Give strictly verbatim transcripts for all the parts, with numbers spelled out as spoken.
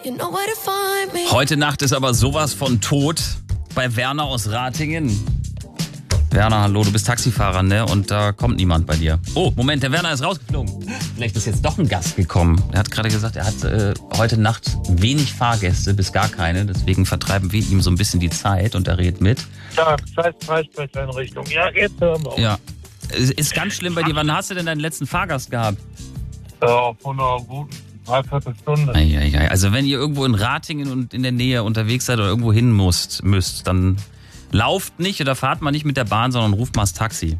Heute Nacht ist aber sowas von tot bei Werner aus Ratingen. Werner, hallo, du bist Taxifahrer, ne? Und da kommt niemand bei dir. Oh, Moment, der Werner ist rausgeflogen. Vielleicht ist jetzt doch ein Gast gekommen. Er hat gerade gesagt, er hat äh, heute Nacht wenig Fahrgäste, bis gar keine. Deswegen vertreiben wir ihm so ein bisschen die Zeit und er redet mit. Ja, scheiß Freisprecheinrichtung. Ja, jetzt hören wir. Ja. Ist ganz schlimm bei dir. Wann hast du denn deinen letzten Fahrgast gehabt? Ja, von einer guten Dreiviertelstunde. Eieiei. Also wenn ihr irgendwo in Ratingen und in der Nähe unterwegs seid oder irgendwo hin musst, müsst, dann lauft nicht oder fahrt mal nicht mit der Bahn, sondern ruft mal das Taxi.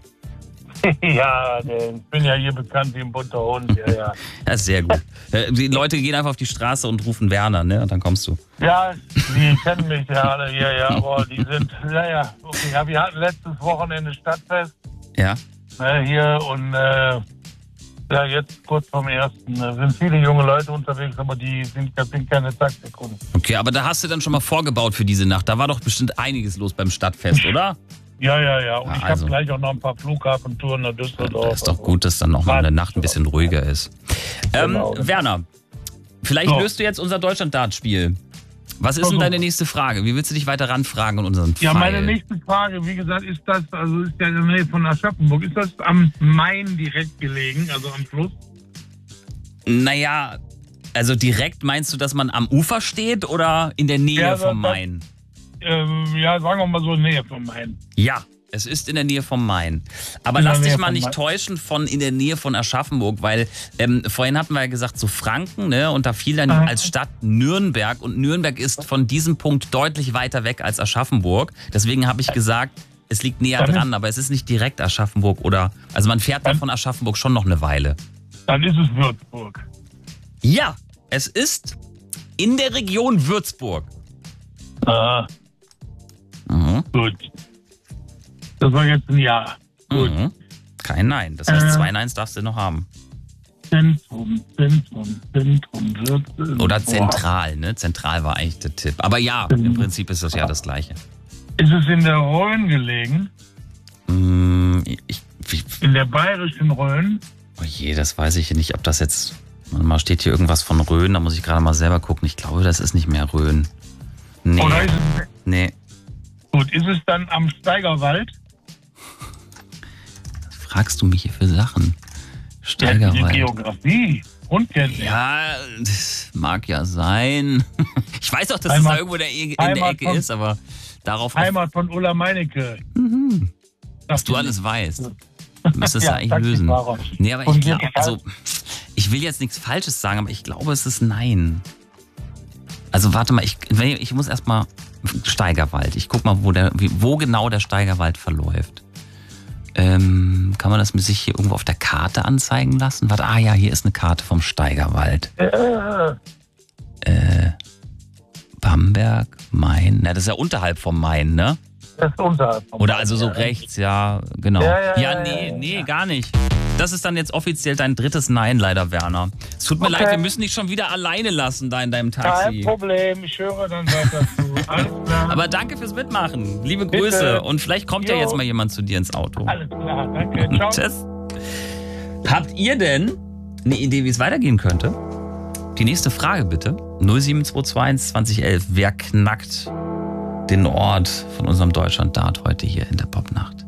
Ja, ich bin ja hier bekannt wie ein bunter Hund. Ja, ja. Das ist sehr gut. Die Leute gehen einfach auf die Straße und rufen Werner, ne? Und dann kommst du. Ja, die kennen mich ja alle hier, ja, aber die sind, naja, okay. Ja, wir hatten letztes Wochenende Stadtfest. Ja. Äh, hier und äh, ja, jetzt kurz vorm ersten äh, sind viele junge Leute unterwegs, aber die sind, sind keine Taxikunden. Okay, aber da hast du dann schon mal vorgebaut für diese Nacht. Da war doch bestimmt einiges los beim Stadtfest, oder? Ja, ja, ja. Und ja, ich also, habe gleich auch noch ein paar Flughafentouren nach Düsseldorf. Das ist doch gut, dass dann noch mal eine Nacht ein bisschen ruhiger ist. Ähm, genau. Werner, vielleicht so. löst du jetzt unser Deutschland-Dart-Spiel. Was ist denn deine nächste Frage? Wie willst du dich weiter ranfragen in unseren Fall? Ja, meine nächste Frage, wie gesagt, ist das, also ist ja in der Nähe von Aschaffenburg, ist das am Main direkt gelegen, also am Fluss? Naja, also direkt meinst du, dass man am Ufer steht oder in der Nähe ja, vom Main? Das, ähm, ja, sagen wir mal so in der Nähe vom Main. Ja. Es ist in der Nähe vom Main. Aber lass dich mal nicht täuschen von in der Nähe von Aschaffenburg, weil ähm, vorhin hatten wir ja gesagt, so Franken, ne? Und da fiel dann Aha. als Stadt Nürnberg. Und Nürnberg ist von diesem Punkt deutlich weiter weg als Aschaffenburg. Deswegen habe ich gesagt, es liegt näher dran, aber es ist nicht direkt Aschaffenburg oder. Also man fährt da von Aschaffenburg schon noch eine Weile. Dann ist es Würzburg. Ja, es ist in der Region Würzburg. Ah. Mhm. Gut. Das war jetzt ein Ja. Gut. Mhm. Kein Nein. Das heißt, äh, zwei Neins darfst du noch haben. Zentrum, Zentrum, Zentrum. Würzburg. Oder zentral, ne? Zentral war eigentlich der Tipp. Aber ja, im Prinzip ist das ja das Gleiche. Ist es in der Rhön gelegen? Mm, ich, ich, in der bayerischen Rhön? Oh je, das weiß ich nicht, ob das jetzt... Mal steht hier irgendwas von Rhön, da muss ich gerade mal selber gucken. Ich glaube, das ist nicht mehr Rhön. Nee. Oder ist es, nee. Gut, ist es dann am Steigerwald? Was fragst du mich hier für Sachen? Steigerwald. Ja, die Geografie. Grundkenntnis. Ja, das mag ja sein. Ich weiß auch, dass Heimat, es da irgendwo in der, in der Ecke von, ist, aber darauf... Heimat von Ulla Meinecke. Mhm. Was du alles weißt. Du müsstest ja, ja eigentlich lösen. Nee, aber ich glaube, also, ich will jetzt nichts Falsches sagen, aber ich glaube, es ist nein. Also warte mal, ich, ich muss erstmal Steigerwald. Ich guck mal, wo, der, wo genau der Steigerwald verläuft. Ähm, kann man das sich hier irgendwo auf der Karte anzeigen lassen? Warte, ah ja, hier ist eine Karte vom Steigerwald. Ja. Äh, Bamberg, Main. Na, das ist ja unterhalb vom Main, ne? Das ist unterhalb vom Oder also so ja, rechts, ja, genau. Ja, ja, ja nee, nee, gar nicht. Das ist dann jetzt offiziell dein drittes Nein, leider, Werner. Es tut mir okay. leid, wir müssen dich schon wieder alleine lassen da in deinem Taxi. Kein Problem, ich höre dann weiter zu. Alles klar. Aber danke fürs Mitmachen. Liebe Grüße. Bitte. Und vielleicht kommt jo. ja jetzt mal jemand zu dir ins Auto. Alles klar, danke. Ciao. Tschüss. Habt ihr denn eine Idee, wie es weitergehen könnte? Die nächste Frage bitte. null sieben zwei zwei eins zwanzig elf. Wer knackt den Ort von unserem Deutschland-Dart heute hier in der Popnacht?